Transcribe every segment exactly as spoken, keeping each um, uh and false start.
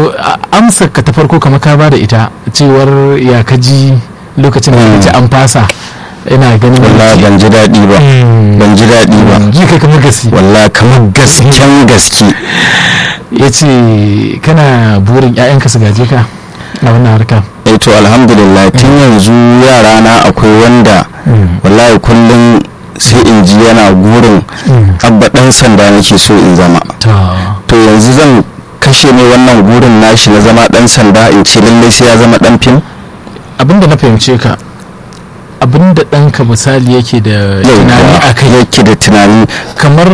to amsar ka ta farko kamar ka ba da ita cewar ya kaji lokacin da kace an fasa. Ina ganin wallahi ban ji daɗi ba ban ji daɗi ba ji kai kamar gaske wallahi kamar gasken gaske. Yace kana burin ƴaƴanka su gaje ka a wannan harka? Eh to alhamdulillah tun yanzu yara na akwai wanda wallahi kullum sai in ji yana gurin abba dan sanda nake so in zama. To yanzu zan kashe ne wannan gurin nashi na zama dan sanda in ce lallai sai ya zama dan fim? Abinda na fahimce ka abinda ɗanka misali yake da tunani a kai yake da tunani kamar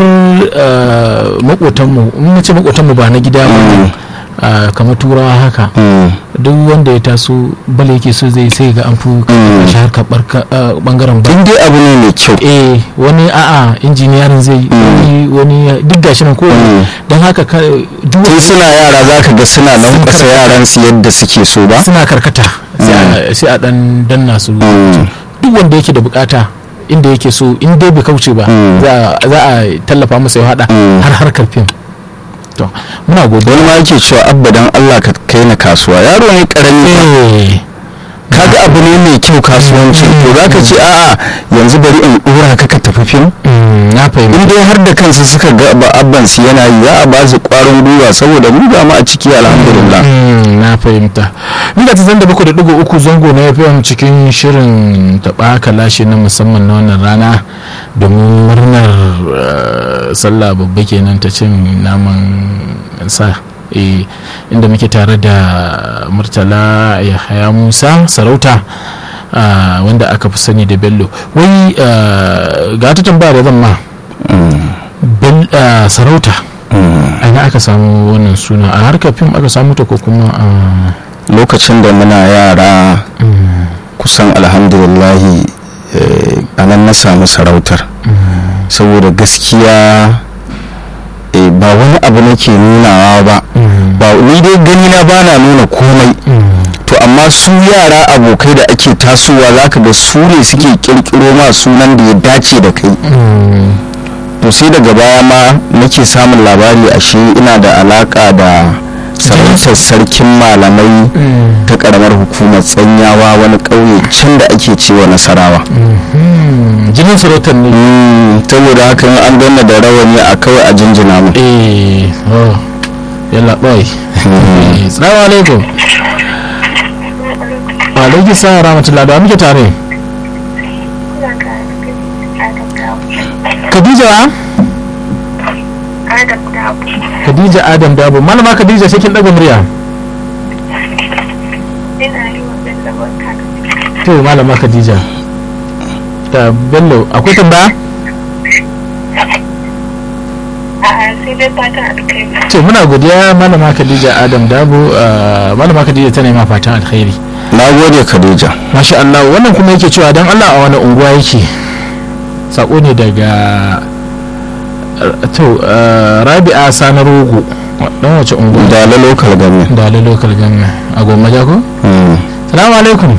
makotanmu in mace makotanmu ba na gida ba kamar turawa haka duk wanda ya taso bala yake so zai sai ga an fi shi harkar bangaren ba dai abu ne mai kyau. eh wani a'a injiniyarin zai wani duk gashi nan ko don haka duk suna yara zaka ga suna nan kasa yaran su yadda suke so ba suna karkata sai a dan danna su duk wanda yake da bukata inda yake so in dai bai kauce ba za a tallafa masa ya hada har harkar fim. To muna gode. Wani ma yake cewa abba dan Allah ka kai na kasuwa yaro ne karami kaga abu ne mai kyau kasuwanci to zaka ce a'a yanzu bari in dora ka ka tafi fim. Na fahimta. In dai har da kansu suka ga ba abban su yana yi za a ba su kwarin gwiwa saboda mu ga mu a ciki alhamdulillah. Na fahimta. Inda ta zanda bakwai da digo uku zango na F M cikin shirin taɓa kalashi na musamman na wannan rana domin murnar sallah babba kenan ta cin naman sa. E, inda muke tare da Murtala Yahaya Musa Sarauta uh, wanda aka fi sani da Bello. Wai uh, ga ta tambaya da zan ma mm. uh, Sarauta mm. aina aka samu wannan suna a harkar fim aka samu ta ko kuma uh... lokacin da muna yara mm. kusan alhamdulillahi eh, anan na samu sarautar mm. saboda gaskiya eh, ba wani abu nake nunawa ba mm. ba ni dai gani na bana nuna komai mm. to amma su yara abokai da ake tasowa zaka ga su ne suke kirkiro ma sunan da ya dace da kai mm. to sai daga baya ma nake samun labari ashe ina da alaka da sarautar sarkin malamai mm. ta karamar hukumar tsanyawa wani ƙauye can da ake cewa Nasarawa mm-hmm. jinin sarautar ne mm. saboda haka an danna da rawani a kawai a jinjina mu eh oh yalla boy assalamu alaikum. Wa alaikum salam rahmatullahi da muke tare. Khadija Adam Dabo. Khadija Adam Dabo. Malama Khadija sai kin daga murya. Ina yi wa Bello barka. To malama Khadija. Da Bello akwai tambaya? A'a sai dai fatan alkhairi. To muna godiya malama Khadija Adam Dabo. Malama Khadija tana ma fatan alkhairi. Na gode Khadija. Masha Allah wannan kuma yake cewa dan Allah a wani unguwa yake. Sako ne daga to Rabi'a Sani Rogo dan wace unguwa? Dala local government. Dala local government a Gwammaja ko? Mm. Assalamu alaikum.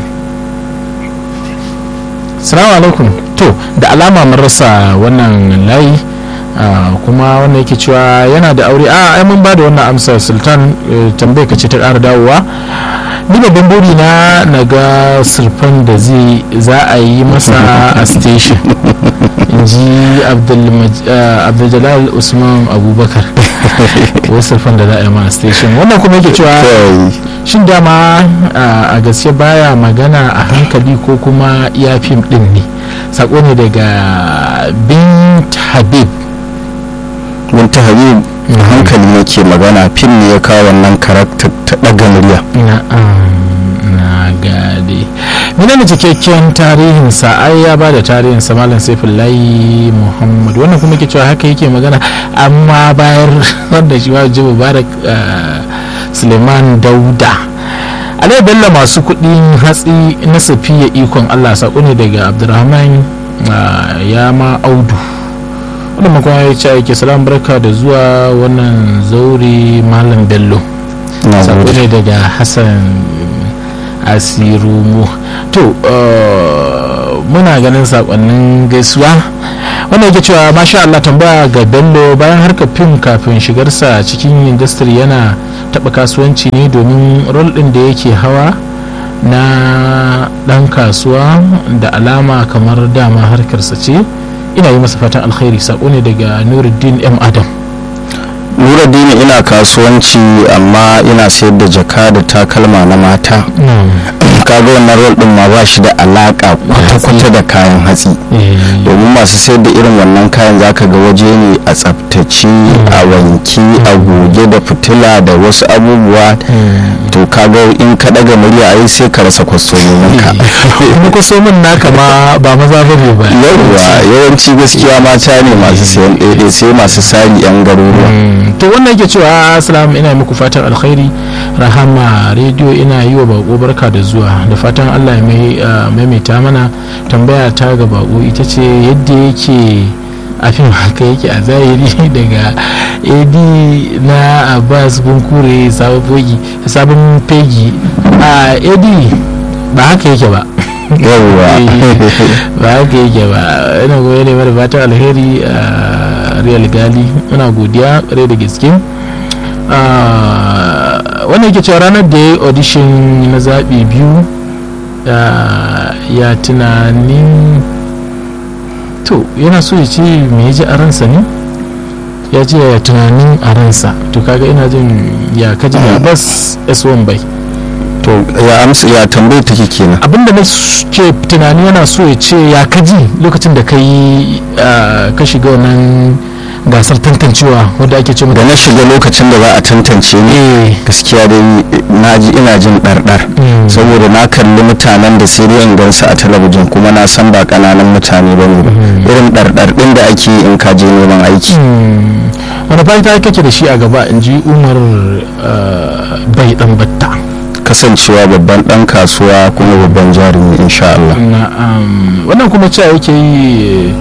Assalamu alaikum. To da alama mun rasa wannan layi kuma wannan yake cewa yana da aure a ai mun ba da wannan amsa Sultan tambaye ka ce ta ƙara dawowa. Ni babban buri na naga surfan da zai za a yi masa a station inji Abdul Jalal Usman Abubakar wai surfan da za a yi ma a station wannan kuma yake cewa shin dama a gaske baya magana a hankali ko kuma iya fim din ne. Sako ne daga Bint Habib. Bint Habib hankali yake magana fim ne ya kawo wannan karakter ta daga murya. Na gade mina ne cikakken tarihin sa ai ya bada tarihin sa Malam Saifullahi Muhammad wannan kuma yake cewa haka yake magana amma bayar wanda shi wajibi Mubarak Suleiman Dauda. Alai Bello masu kudin hatsi na safiya ikon Allah sako ne daga Abdurrahman ya ma Audu wannan makon ya ce yake salam barka da zuwa wannan zauri Malam Bello sako ne daga Hassan Asirumu. To muna ganin sakonnin gaisuwa wannan yake cewa masha Allah tambaya ga Bello bayan harkar fim kafin shigarsa cikin industry yana taɓa kasuwanci ne domin rol ɗin da yake hawa na ɗan kasuwa da alama kamar dama harkarsa ce. Ina yi masa fatan alkhairi. Sako ne daga Nuruddin M Adam. Nuruddin, ina kasuwanci amma ina sayar da jaka da takalma na mata. Kaga wannan rol din ma ba shi da alaka kwata-kwata da kayan hatsi, domin masu sayar da irin wannan kayan zaka ga waje ne a tsaftace, a wanki, a goge da fitila da wasu abubuwa. To kaga in ka daga murya ai sai ka rasa kwastomomin ka. Kuma kwastomin naka ma ba maza bane ba. Yawwa, yawanci gaskiya mata ne masu sayan ɗaiɗai, sai masu sari yan garuruwa. To wannan yake cewa assalamu, ina muku fatan alkhairi. Rahama rediyo, ina yi wa bako barka da zuwa, da fatan Allah ya maimaita mana. Tambaya ta ga bako ita ce yadda yake a fim haka yake a zahiri. Daga ad na Abbas Bunkure sabon fegi. A ad ba haka yake ba. Yawwa, ba haka yake ba. Ina goye ne mara fatan alheri a Real Gali. Ina godiya kare da gaske. Wannan yake cewa ranar da ya yi audition na zaɓi biyu ya tunanin, to yana so ya ce me ya ji a ransa ne, ya ce ya tunanin a ransa. To kaga ina jin ya kaji da bas S one bai. to ya amsa ya tambaye take kenan. Abinda na ke tunani yana so ya ce ya kaji lokacin da ka yi ka shiga wannan gasar tantancewa wadda ake ce da na shiga lokacin da za a tantance ni. Gaskiya dai naji ina jin ɗarɗar, saboda na kalli mutanen da sai dai in gansu a talabijin, kuma na san ba ƙananan mutane ba ne ba. Irin ɗarɗar ɗin da ake in ka je neman aiki. Wani fata kake da shi a gaba? In ji Umar bai ɗan batta. Kasancewa babban ɗan kasuwa kuma babban jarumi insha Allah. Wannan kuma cewa yake yi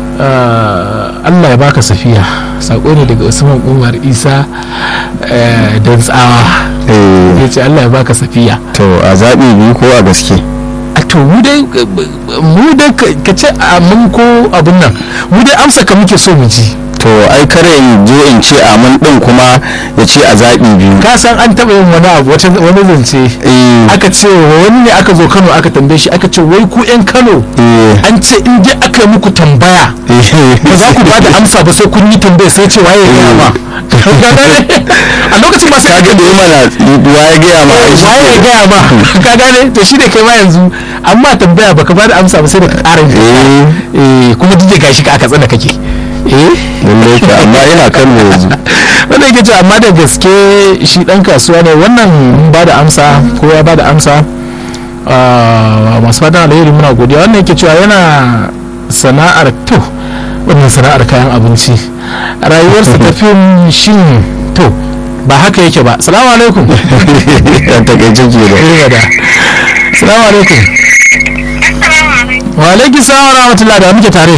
Allah ya baka safiya. Sako ne daga Usman Umar Isa don tsawa. Ya ce Allah ya baka safiya. To a zaɓi biyu ko a gaske? A to mu dai mu dai ka ce a mun ko abin nan, mu dai amsa ka muke so mu ji. To ai kare in je in ce amin din kuma ya ce a zaɓi biyu. Ka san an taɓa yin wani abu wani zance, aka ce wani ne aka zo Kano aka tambaye shi, aka ce wai ku yan Kano an ce in dai aka yi muku tambaya ba za ku ba da amsa ba sai kun yi tambaya, sai ce waye ya gaya ma. A lokacin ba sai aka da yi mana waye gaya ma waye ya gaya ma ka gane. To shi ne kai ma yanzu amma tambaya baka ba da amsa ba sai da ƙarin kuma duk da gashi ka aka tsada kake. Eh lalle ka, amma ina kallo yanzu. Wanda yake ce amma da gaske shi dan kasuwa ne. Wannan ba da amsa ko ya ba da amsa. Masu fatan alheri muna godiya. Wannan yake cewa yana sana'ar, to wannan sana'ar kayan abinci, rayuwarsa ta fim shin to ba haka yake ba. Salamu alaikum. Ta takaice ke da. Salamu alaikum. Wa alaikum salam wa rahmatullahi, da muke tare.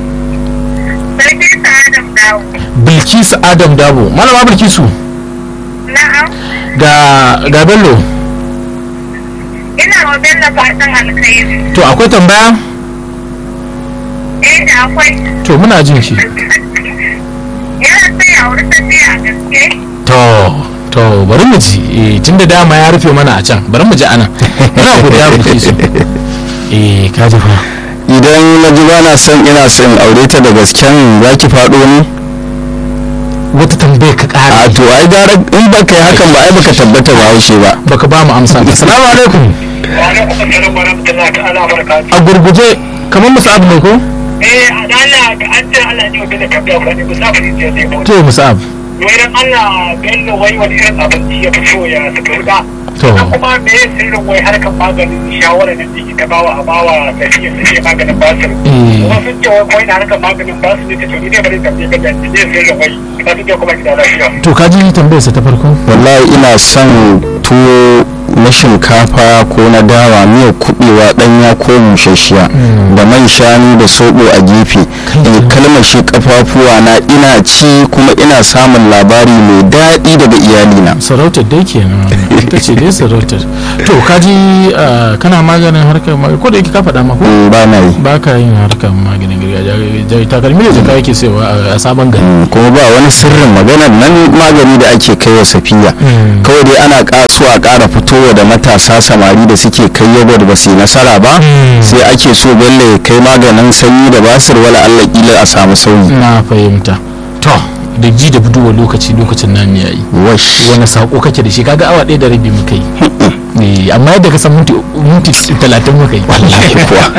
Bilkisu Adam Dabo. Malama Bilkisu. Na'am. Ga ga Bello. Ina wa Bello fatan alkhairi. To akwai tambaya? Eh da akwai. To muna jin shi. Yana sai a wurin tafiya gaske. To to bari mu ji, eh tunda dama ya rufe mana a can, bari mu ji anan. Muna godiya Bilkisu. Eh ka ji fa. Idan na ji bana son ina son aure ta da gasken za ki faɗo ni? Wata tambaya ka ƙara. A to ai gara in baka yi hakan ba ai baka tabbata ba haushe ba. Baka ba mu amsa ba. Assalamu alaikum. A gurguje kamar Musa'ab ne ko? Eh adala ga an ce Allah ne wanda ka biya kuɗi Musa'ab ne sai mu. To Musa'ab. Wai dan Allah Bello wai wani irin abinci ya fito ya saka huda. To kuma me sirrin wai harkar maganin shawara da take ta bawa a bawa tafiya sai maganin basir. Kuma sun ce wai ko ina harkar maganin basir ne ta to ni ne bari tambaye ka da ne sirrin wai ka tuke kuma ki da lafiya. To ka ji tambayar sa ta farko? Wallahi ina son tuwo na shinkafa ko na dawa, miyar kubewa ɗanya ko busasshiya da man shanu da soɓo a gefe, in kalmashi kafafuwa na ina ci kuma ina samun labari mai daɗi daga iyalina. sarautar dai kenan ita ce dai sarautar. To kaji kana maganin harkar magani ko da yake ka faɗa ma ko ba na yi, ba ka yin harkar maganin gargajiya, takalmi da jaka yake sayawa a sabon gari kuma ba wani sirrin maganar nan magani da ake kai wa Safiya. Kawai dai ana kaso a ƙara fitowa da matasa samari da suke kai yabo da ba su yi nasara ba, sai ake so Bello ya kai maganin sanyi da basir, wala Allah kila a samu sauyi. na fahimta. To da ji da buduwa lokaci lokacin nan ya yi, wash wani sako kake da shi? Kaga awa ɗaya da rabi muka yi amma yadda ka san minti talatin muka yi wallahi kuwa.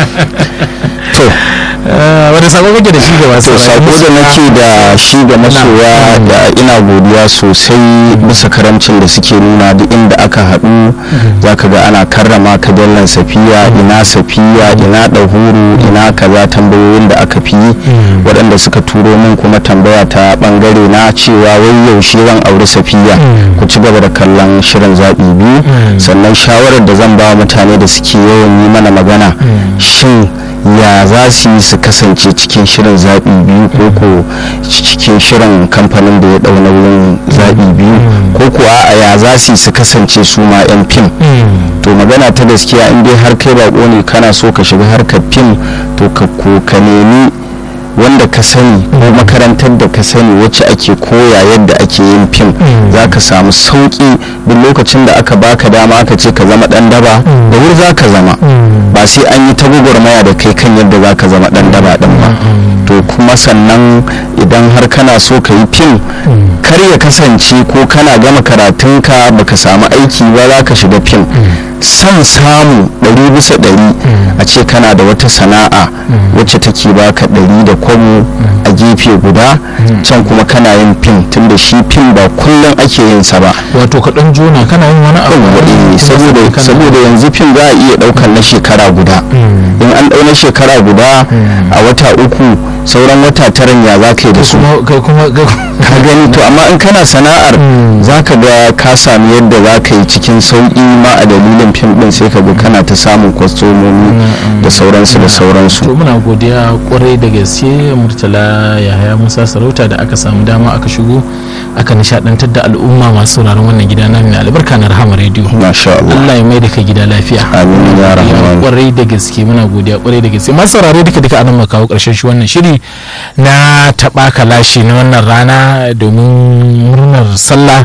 To wani sako kake da shi ga masu sako da nake da shi ga masoya, da ina godiya sosai bisa karamcin da suke nuna duk inda aka haɗu zaka ga ana karrama ka Bello Safiya, ina Safiya, ina Dahuru, ina kaza, tambayoyin da aka fi waɗanda suka turo min kuma tambaya ta bangare na cewa wai yaushe zan auri Safiya. Ku ci gaba da kallon shirin zaɓi biyu. Sannan shawarar da zan ba mutane da suke yawan yi mana magana, shin ya za su yi su kasance cikin shirin zaɓi biyu ko ko cikin shirin kamfanin da ya ɗau nauyin zaɓi biyu ko ko a ya za su yi su kasance su ma 'yan fim. To magana ta gaskiya, in dai har kai bako ne kana so ka shiga harkar fim, to ka ko ka nemi wanda ka sani ko makarantar da ka sani wacce ake koya yadda ake yin fim. Za ka samu sauƙi duk lokacin da aka baka dama aka ce ka zama ɗan daba, da wuri za ka zama, ba sai an yi ta gwagwarmaya da kai kan yadda za ka zama ɗan daba ɗin ba. To kuma sannan idan har kana so ka yi fim, kar ya kasance ko kana gama karatunka baka samu aiki ba za ka shiga fim. Son samu ɗari bisa ɗari a ce kana da wata sana'a wacce take baka ɗari da kwabo a gefe guda, can kuma kana yin fim, tunda shi fim ba kullum ake yin sa ba. Wato ka ɗan jona kana yin wani abu saboda saboda yanzu fim za a iya ɗaukar na shekara guda. In an ɗau na shekara guda a wata uku, sauran wata taran ya za ka yi da su ka gani. To amma in kana sana'ar za ka ga ka sami yadda za ka yi cikin sauƙi ma a dalilin fim ɗin, sai ka ga kana ta samun kwastomomi da sauransu da sauransu. To muna godiya kwarai da gaske Murtala Yahaya Musa Sarauta da aka samu dama aka shigo aka nishadantar da al'umma masu sauraron wannan gida na mai albarka na Rahama Radio. Masha Allah. Allah ya mai da ka gida lafiya. Amin ya rahama. Kwarai da gaske muna godiya kwarai da gaske. Masu saurare duka duka anan muka kawo karshen shi wannan shiri na taɓa kalashi na wannan rana domin murnar sallah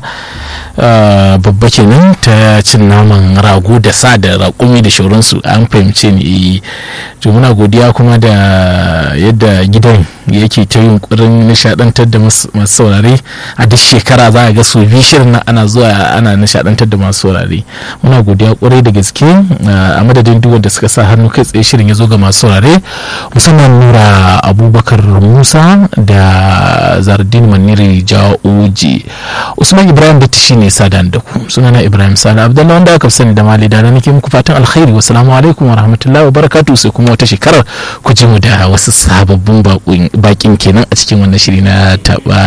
babba kenan ta cin naman rago da sa da raƙumi da shauransu. An fahimce ni. To muna godiya kuma da yadda gidan yake ta yunkurin nishadantar da masu saurare a duk shekara. Za a ga so biyu shirin nan ana zuwa ana nishadantar da masu saurare. Muna godiya kwarai da gaske a madadin duk wanda suka sa hannu kai tsaye shirin ya zo ga masu saurare, musamman Nura Abubakar Musa da Zardin Maniri Ja'oji. Usman Ibrahim Datti shine sadan da ku. Sunana Ibrahim Sala Abdullahi wanda aka sani da Mali da nake muku fatan alkhairi. Wassalamu alaikum wa rahmatullahi wa barakatuh. Sai kuma wata shekarar ku ji mu da wasu sababbin bakin kenan a cikin wannan shiri na taba